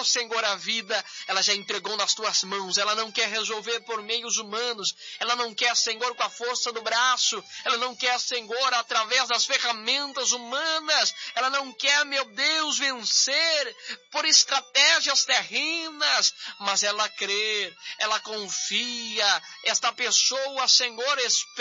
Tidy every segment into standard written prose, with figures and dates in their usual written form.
entregou, Senhor, a vida, ela já entregou nas tuas mãos. Ela não quer resolver por meios humanos, ela não quer, Senhor, com a força do braço, ela não quer, Senhor, através das ferramentas humanas, ela não quer, meu Deus, vencer por estratégias terrenas, mas ela crê, ela confia. Esta pessoa, Senhor,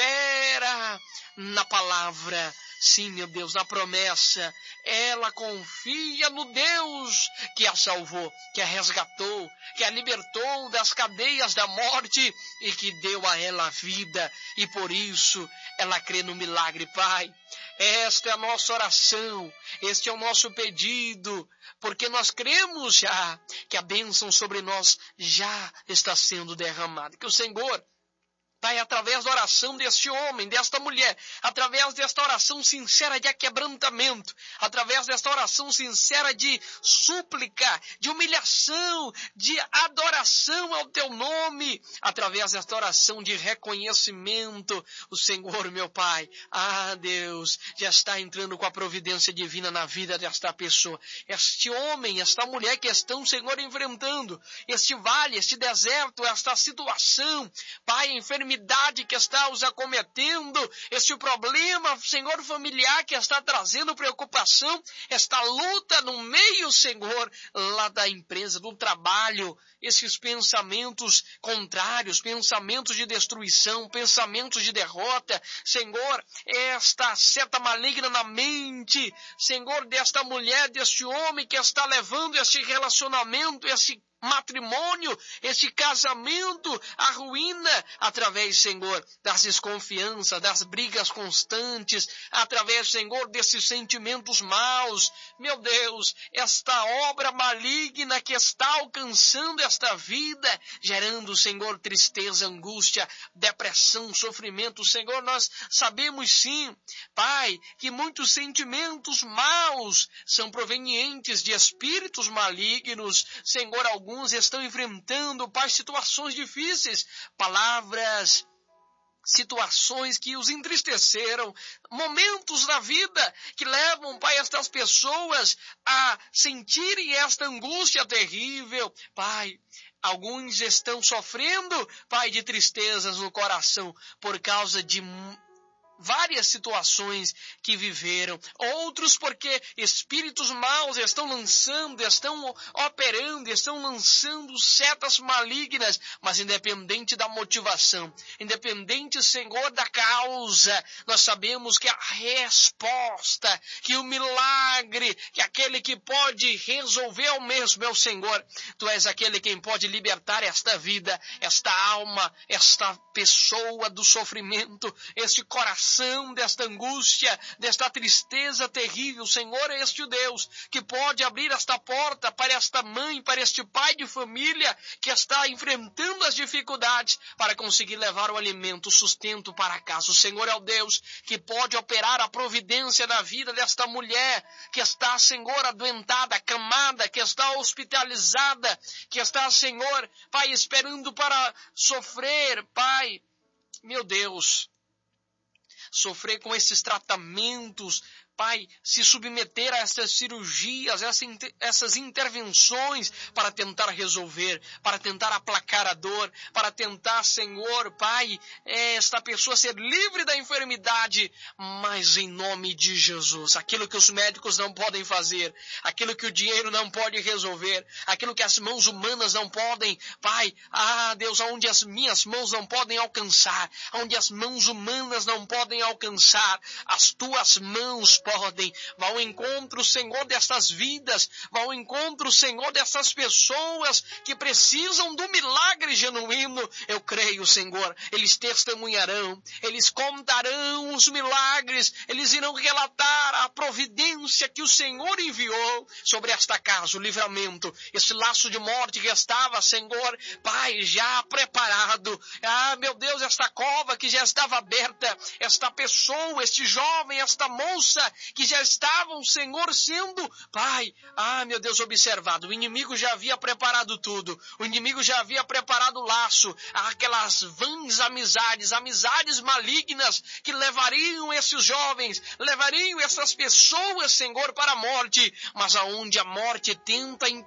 espera na palavra. Sim, meu Deus, na promessa. Ela confia no Deus que a salvou, que a resgatou, que a libertou das cadeias da morte e que deu a ela a vida. E por isso ela crê no milagre, Pai. Esta é a nossa oração, este é o nosso pedido, porque nós cremos já que a bênção sobre nós já está sendo derramada. Que o Senhor, Pai, através da oração deste homem, desta mulher, através desta oração sincera de aquebrantamento, através desta oração sincera de súplica, de humilhação, de adoração ao teu nome, através desta oração de reconhecimento, o Senhor, meu Pai, Deus, já está entrando com a providência divina na vida desta pessoa. Este homem, esta mulher que estão, Senhor, enfrentando este vale, este deserto, esta situação, Pai, enfermidade que está os acometendo, este problema, Senhor, familiar que está trazendo preocupação, esta luta no meio, Senhor, lá da empresa, do trabalho, esses pensamentos contrários, pensamentos de destruição, pensamentos de derrota, Senhor, esta seta maligna na mente, Senhor, desta mulher, deste homem que está levando esse relacionamento, esse matrimônio, esse casamento, a ruína, através, Senhor, das desconfianças, das brigas constantes, através, Senhor, desses sentimentos maus. Meu Deus, esta obra maligna que está alcançando esta vida, gerando, Senhor, tristeza, angústia, depressão, sofrimento. Senhor, nós sabemos sim, Pai, que muitos sentimentos maus são provenientes de espíritos malignos. Senhor, alguns estão enfrentando, Pai, situações difíceis, palavras, situações que os entristeceram, momentos da vida que levam, Pai, estas pessoas a sentirem esta angústia terrível. Pai, alguns estão sofrendo, Pai, de tristezas no coração por causa de várias situações que viveram, outros porque espíritos maus estão lançando, estão operando, estão lançando setas malignas, mas independente da motivação, independente, Senhor, da causa, nós sabemos que a resposta, que o milagre, que aquele que pode resolver o mesmo é o Senhor. Tu és aquele quem pode libertar esta vida, esta alma, esta pessoa do sofrimento, este coração, desta angústia, desta tristeza terrível. Senhor, é este o Deus que pode abrir esta porta para esta mãe, para este pai de família que está enfrentando as dificuldades para conseguir levar o alimento, o sustento para casa. O Senhor é o Deus que pode operar a providência na vida desta mulher que está, Senhor, adoentada, acamada, que está hospitalizada, que está, Senhor, Pai, esperando para sofrer, Pai, meu Deus, sofrer com esses tratamentos, Pai, se submeter a essas cirurgias, essas intervenções para tentar resolver, para tentar aplacar a dor, para tentar, Senhor, Pai, esta pessoa ser livre da enfermidade, mas em nome de Jesus, aquilo que os médicos não podem fazer, aquilo que o dinheiro não pode resolver, aquilo que as mãos humanas não podem, Pai, Deus, aonde as minhas mãos não podem alcançar, aonde as mãos humanas não podem alcançar, as tuas mãos podem. Vá ao encontro, Senhor, dessas vidas, vá ao encontro, Senhor, dessas pessoas que precisam do milagre genuíno. Eu creio, Senhor, eles testemunharão, eles contarão os milagres, eles irão relatar a providência que o Senhor enviou sobre esta casa, o livramento, esse laço de morte que estava, Senhor, Pai, já preparado. Meu Deus, esta cova que já estava aberta, esta pessoa, este jovem, esta moça que já estavam, Senhor, sendo, Pai, meu Deus, observado. O inimigo já havia preparado tudo. O inimigo já havia preparado o laço, aquelas vãs amizades malignas que levariam esses jovens, levariam essas pessoas, Senhor, para a morte. Mas aonde a morte tenta